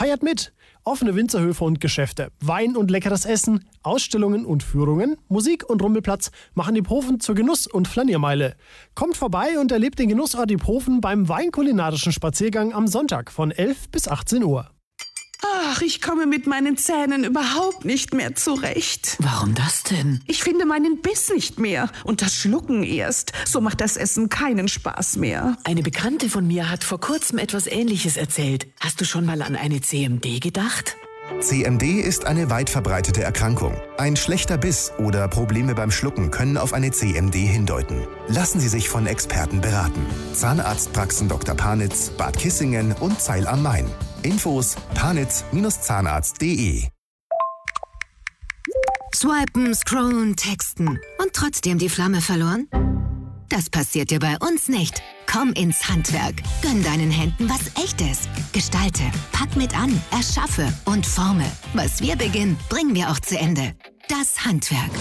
Feiert mit! Offene Winzerhöfe und Geschäfte, Wein und leckeres Essen, Ausstellungen und Führungen, Musik und Rummelplatz machen die Profen zur Genuss- und Flaniermeile. Kommt vorbei und erlebt den Genussort Die Profen beim weinkulinarischen Spaziergang am Sonntag von 11 bis 18 Uhr. Ach, ich komme mit meinen Zähnen überhaupt nicht mehr zurecht. Warum das denn? Ich finde meinen Biss nicht mehr und das Schlucken erst. So macht das Essen keinen Spaß mehr. Eine Bekannte von mir hat vor kurzem etwas Ähnliches erzählt. Hast du schon mal an eine CMD gedacht? CMD ist eine weit verbreitete Erkrankung. Ein schlechter Biss oder Probleme beim Schlucken können auf eine CMD hindeuten. Lassen Sie sich von Experten beraten. Zahnarztpraxen Dr. Panitz, Bad Kissingen und Zeil am Main. Infos panitz-zahnarzt.de. Swipen, scrollen, texten und trotzdem die Flamme verloren? Das passiert dir bei uns nicht. Komm ins Handwerk. Gönn deinen Händen was Echtes. Gestalte, pack mit an, erschaffe und forme. Was wir beginnen, bringen wir auch zu Ende. Das Handwerk.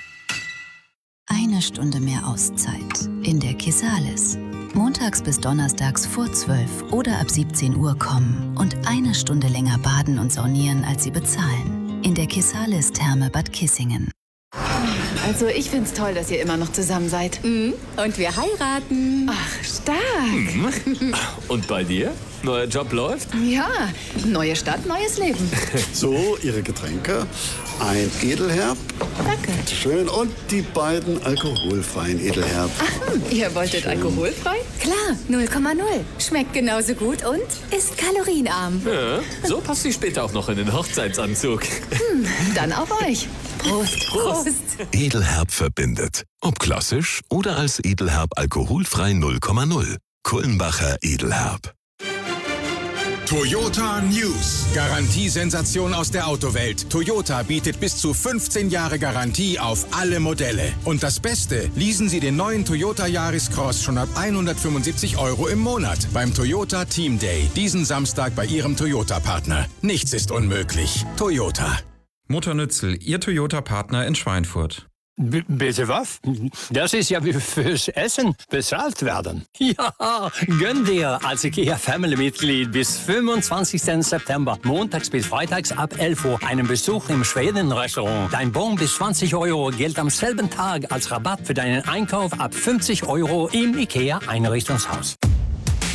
Eine Stunde mehr Auszeit in der Kisales. Montags bis donnerstags vor 12 oder ab 17 Uhr kommen und eine Stunde länger baden und saunieren, als Sie bezahlen. In der Kisales Therme Bad Kissingen. Also ich find's toll, dass ihr immer noch zusammen seid. Und wir heiraten. Ach, stark. Und bei dir? Neuer Job läuft? Ja, neue Stadt, neues Leben. So, Ihre Getränke. Ein Edelherb. Danke. Schön. Und die beiden alkoholfreien Edelherb. Ach, ihr wolltet alkoholfrei? Klar, 0,0. Schmeckt genauso gut und ist kalorienarm. Ja, so passt sie später auch noch in den Hochzeitsanzug. Dann auf euch. Prost. Prost. Edelherb verbindet. Ob klassisch oder als Edelherb alkoholfrei 0,0. Kullenbacher Edelherb. Toyota News. Garantiesensation aus der Autowelt. Toyota bietet bis zu 15 Jahre Garantie auf alle Modelle. Und das Beste, leasen Sie den neuen Toyota Yaris Cross schon ab 175 € im Monat beim Toyota Team Day. Diesen Samstag bei Ihrem Toyota-Partner. Nichts ist unmöglich. Toyota. Motornützel, Ihr Toyota-Partner in Schweinfurt. Bitte was? Das ist ja wie fürs Essen bezahlt werden. Ja, gönn dir als IKEA-Family-Mitglied bis 25. September, montags bis freitags ab 11 Uhr, einen Besuch im Schweden-Restaurant. Dein Bon bis 20 € gilt am selben Tag als Rabatt für deinen Einkauf ab 50 € im IKEA-Einrichtungshaus.